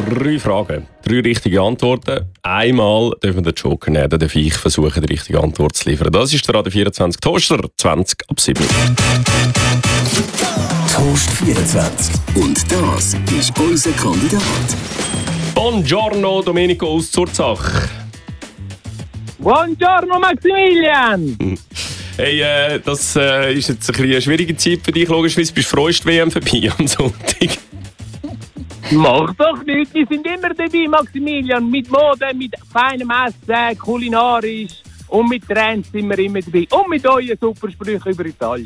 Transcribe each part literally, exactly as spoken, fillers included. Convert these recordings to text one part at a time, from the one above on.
Drei Fragen, drei richtige Antworten. Einmal dürfen wir den Joker nehmen, dann darf ich versuchen, die richtige Antwort zu liefern. Das ist der Radio vierundzwanzig Toaster, zwanzig ab sieben. Toast vierundzwanzig. Und das ist unser Kandidat. Buongiorno, Domenico aus Zurzach. Buongiorno Maximilian! Hey, äh, das äh, ist jetzt ein bisschen eine schwierige Zeit für dich. Logischerweise bist du frohst W M vorbei am Sonntag. Mach doch nichts, wir sind immer dabei, Maximilian. Mit Mode, mit feinem Essen, kulinarisch und mit Trends sind wir immer dabei. Und mit euren super Sprüchen über Italien.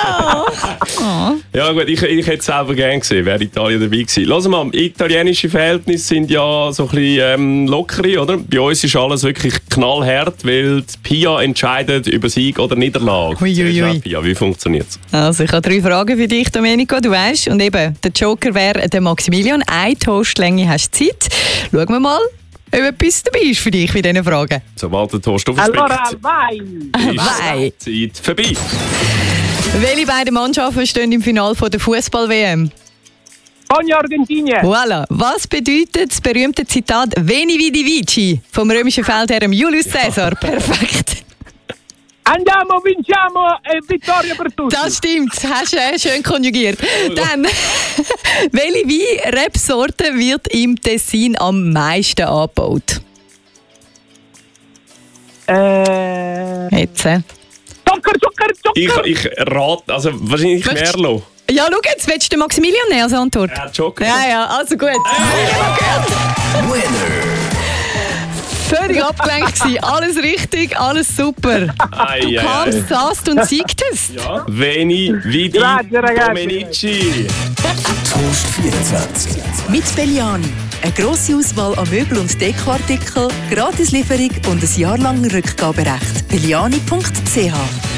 Ja gut, ich, ich hätte es selber gerne gesehen, wäre Italien dabei gewesen. Lass mal, italienische Verhältnisse sind ja so ein bisschen ähm, lockere, oder? Bei uns ist alles wirklich knallhart, weil die Pia entscheidet über Sieg oder Niederlage. Ui, ui, ui. Pia, wie funktioniert es? Also, ich habe drei Fragen für dich, Domenico, du weißt. Und eben, der Joker wäre der Maximilian. Eine Toastlänge hast du Zeit. Schauen wir mal, ob etwas dabei ist für dich bei diesen Fragen. Sobald der Toast Allora, aufspringt, vai! Vai. ist die Zeit vorbei. Welche beiden Mannschaften stehen im Finale der Fußball-W M? Ogni Argentinien! Voilà. Was bedeutet das berühmte Zitat «Veni vidi vici» vom römischen Feldherrn Julius Caesar? Perfekt. Andiamo, vinciamo e vittoria per tutti! Das stimmt, hast du äh, schön konjugiert. Dann, welche Wein-Rebsorte wird im Tessin am meisten angebaut? Äh... Jetzt. äh. Zucker, Zucker, Ich, Zucker! ich rate, also wahrscheinlich Möchtest- Merlot. Ja, schau jetzt, willst du den Maximilian nehmen als Antwort? Ja, Joker. Ja, ja, also gut. Winner. Völlig abgelenkt gewesen. Alles richtig, alles super. Ei, Du ei, kamst, ei. saßt und siegtest. Ja. Veni, Vidi, Grazie, ragazzi. Domenici. Toast vierundzwanzig. Mit Belliani. Eine grosse Auswahl an Möbel- und Dekoartikeln, Gratislieferung und ein Jahr lang Rückgaberecht. belliani punkt c h